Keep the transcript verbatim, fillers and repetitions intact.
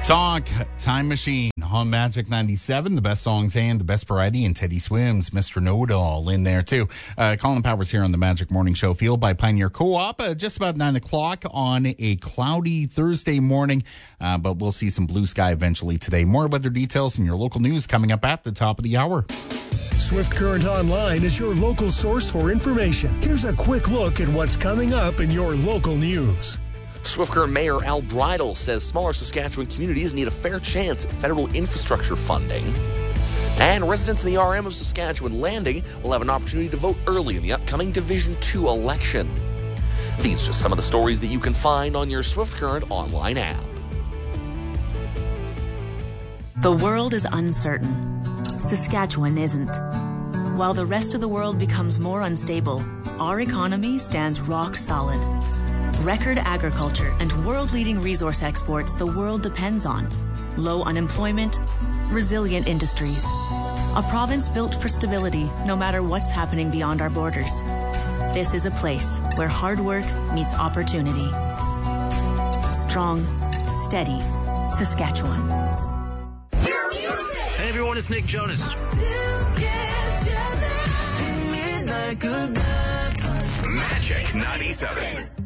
Talk Time Machine on Magic ninety-seven. The best songs and the best variety, and Teddy Swims, Mister Know-It-All in there too. Uh, Colin Powers here on the Magic Morning Show, fueled by Pioneer Co-op. Uh, just about nine o'clock on a cloudy Thursday morning, uh, but we'll see some blue sky eventually today. More weather details in your local news coming up at the top of the hour. Swift Current Online is your local source for information. Here's a quick look at what's coming up in your local news. Swift Current Mayor Al Bridle says smaller Saskatchewan communities need a fair chance at federal infrastructure funding. And residents in the R M of Saskatchewan Landing will have an opportunity to vote early in the upcoming Division two election. These are just some of the stories that you can find on your Swift Current Online app. The world is uncertain. Saskatchewan isn't. While the rest of the world becomes more unstable, our economy stands rock solid. Record agriculture and world-leading resource exports the world depends on. Low unemployment, resilient industries. A province built for stability no matter what's happening beyond our borders. This is a place where hard work meets opportunity. Strong, steady Saskatchewan. Hey everyone, it's Nick Jonas. Magic ninety-seven.